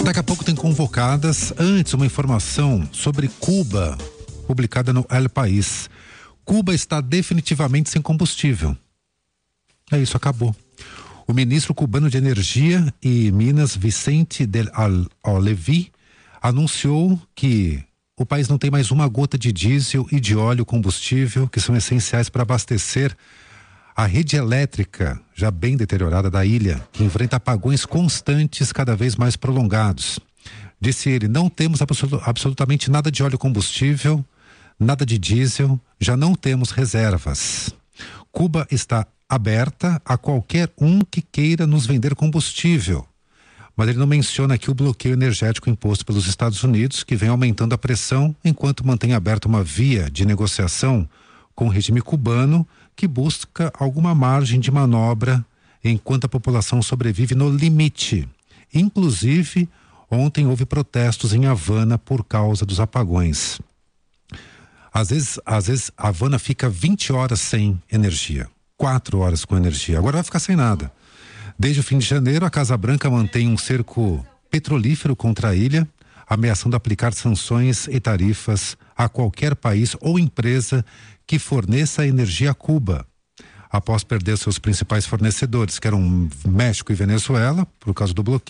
Daqui a pouco tem convocadas. Antes, uma informação sobre Cuba, publicada no El País. Cuba está definitivamente sem combustível. É isso, acabou. O ministro cubano de Energia e Minas, Vicente del Olevi, anunciou que o país não tem mais uma gota de diesel e de óleo combustível, que são essenciais para abastecer a rede elétrica, já bem deteriorada da ilha, que enfrenta apagões constantes cada vez mais prolongados. Disse ele, não temos absolutamente nada de óleo combustível, nada de diesel, já não temos reservas. Cuba está aberta a qualquer um que queira nos vender combustível. Mas ele não menciona aqui o bloqueio energético imposto pelos Estados Unidos, que vem aumentando a pressão enquanto mantém aberta uma via de negociação com o regime cubano, que busca alguma margem de manobra enquanto a população sobrevive no limite. Inclusive, ontem houve protestos em Havana por causa dos apagões. Às vezes Havana fica 20 horas sem energia, 4 horas com energia, agora vai ficar sem nada. Desde o fim de janeiro, a Casa Branca mantém um cerco petrolífero contra a ilha, ameaçando aplicar sanções e tarifas a qualquer país ou empresa que forneça energia a Cuba, após perder seus principais fornecedores, que eram México e Venezuela, por causa do bloqueio.